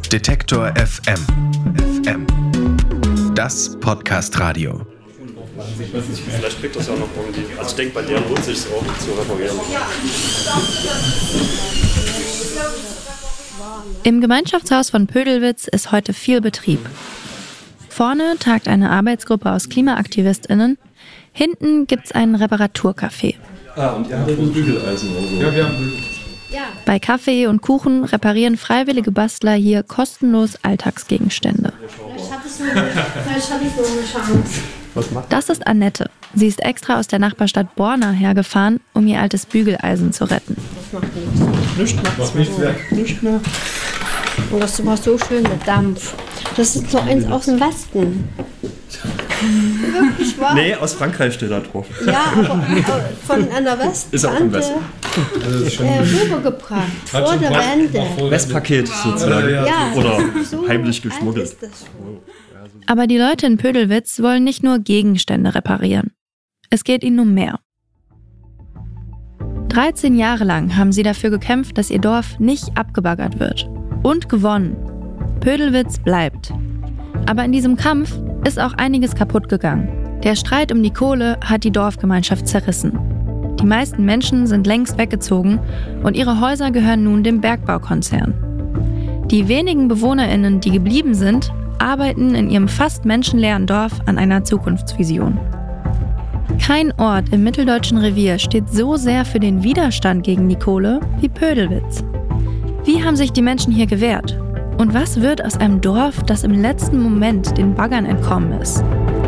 Detektor FM. Das Podcast-Radio. Vielleicht kriegt das ja auch noch irgendwie. Also ich denke, bei der lohnt sich auch zu reparieren. Im Gemeinschaftshaus von Pödelwitz ist heute viel Betrieb. Vorne tagt eine Arbeitsgruppe aus KlimaaktivistInnen. Hinten gibt's einen Reparaturcafé. Und ihr habt ein Bügeleisen oder so. Ja, wir haben Bügeleisen. Bei Kaffee und Kuchen reparieren freiwillige Bastler hier kostenlos Alltagsgegenstände. Vielleicht hatte ich so eine Chance. Das ist Annette. Sie ist extra aus der Nachbarstadt Borna hergefahren, um ihr altes Bügeleisen zu retten. Das macht nichts. Nichts macht nicht mehr. Und das war so schön mit Dampf. Das ist so eins aus dem Westen. Wirklich wahr? Nee, aus Frankreich steht da drauf. Ja, aber von einer Westtante ist auch im Westen. Rübergebracht, vor der Wende. Westpaket sozusagen. Ja, oder so heimlich geschmuggelt. alt ist das schon. Aber die Leute in Pödelwitz wollen nicht nur Gegenstände reparieren. Es geht ihnen um mehr. 13 Jahre lang haben sie dafür gekämpft, dass ihr Dorf nicht abgebaggert wird. Und gewonnen. Pödelwitz bleibt. Aber in diesem Kampf ist auch einiges kaputt gegangen. Der Streit um die Kohle hat die Dorfgemeinschaft zerrissen. Die meisten Menschen sind längst weggezogen und ihre Häuser gehören nun dem Bergbaukonzern. Die wenigen BewohnerInnen, die geblieben sind, arbeiten in ihrem fast menschenleeren Dorf an einer Zukunftsvision. Kein Ort im mitteldeutschen Revier steht so sehr für den Widerstand gegen die Kohle wie Pödelwitz. Wie haben sich die Menschen hier gewehrt? Und was wird aus einem Dorf, das im letzten Moment den Baggern entkommen ist?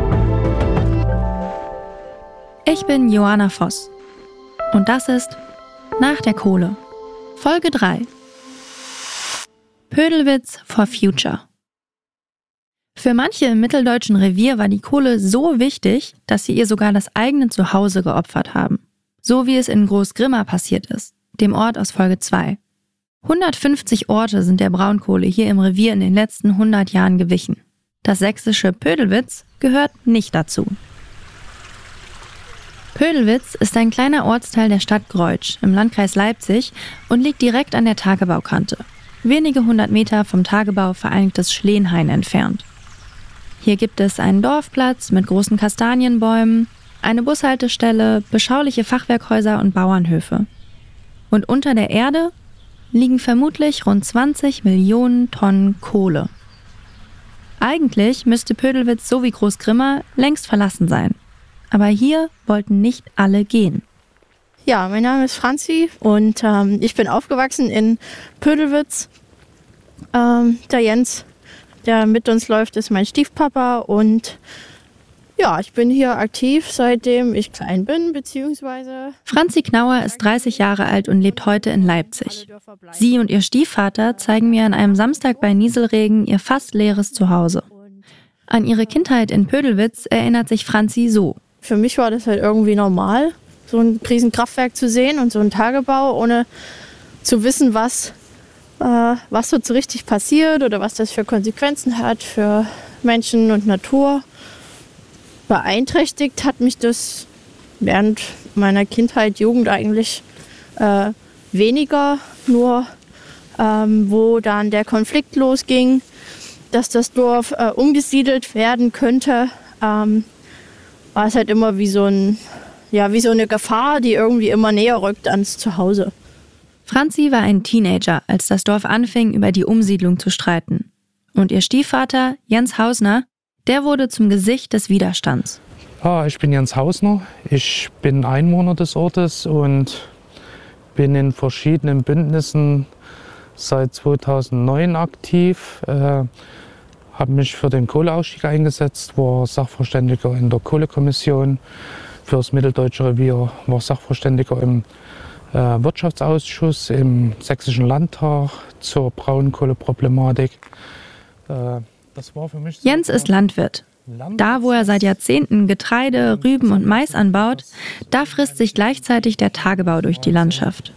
Ich bin Johanna Voss. Und das ist Nach der Kohle. Folge 3. Pödelwitz for Future. Für manche im mitteldeutschen Revier war die Kohle so wichtig, dass sie ihr sogar das eigene Zuhause geopfert haben. So wie es in Großgrimma passiert ist, dem Ort aus Folge 2. 150 Orte sind der Braunkohle hier im Revier in den letzten 100 Jahren gewichen. Das sächsische Pödelwitz gehört nicht dazu. Pödelwitz ist ein kleiner Ortsteil der Stadt Greutsch im Landkreis Leipzig und liegt direkt an der Tagebaukante, wenige 100 Meter vom Tagebau Vereinigtes Schleenhain entfernt. Hier gibt es einen Dorfplatz mit großen Kastanienbäumen, eine Bushaltestelle, beschauliche Fachwerkhäuser und Bauernhöfe. Und unter der Erde liegen vermutlich rund 20 Millionen Tonnen Kohle. Eigentlich müsste Pödelwitz so wie Großgrimma längst verlassen sein. Aber hier wollten nicht alle gehen. Ja, mein Name ist Franzi und ich bin aufgewachsen in Pödelwitz. Der Jens, der mit uns läuft, ist mein Stiefpapa und ja, ich bin hier aktiv, seitdem ich klein bin, beziehungsweise... Franzi Knauer ist 30 Jahre alt und lebt heute in Leipzig. Sie und ihr Stiefvater zeigen mir an einem Samstag bei Nieselregen ihr fast leeres Zuhause. An ihre Kindheit in Pödelwitz erinnert sich Franzi so. Für mich war das halt irgendwie normal, so ein Riesenkraftwerk zu sehen und so ein Tagebau, ohne zu wissen, was so richtig passiert oder was das für Konsequenzen hat für Menschen und Natur. Beeinträchtigt hat mich das während meiner Kindheit, Jugend eigentlich weniger, nur wo dann der Konflikt losging, dass das Dorf umgesiedelt werden könnte, war es halt immer wie so eine Gefahr, die irgendwie immer näher rückt ans Zuhause. Franzi war ein Teenager, als das Dorf anfing, über die Umsiedlung zu streiten. Und ihr Stiefvater, Jens Hausner, der wurde zum Gesicht des Widerstands. Ich bin Jens Hausner, ich bin Einwohner des Ortes und bin in verschiedenen Bündnissen seit 2009 aktiv. Habe mich für den Kohleausstieg eingesetzt, war Sachverständiger in der Kohlekommission für das Mitteldeutsche Revier, war Sachverständiger im Wirtschaftsausschuss im Sächsischen Landtag zur Braunkohleproblematik. Jens ist Landwirt. Da, wo er seit Jahrzehnten Getreide, Rüben und Mais anbaut, da frisst sich gleichzeitig der Tagebau durch die Landschaft.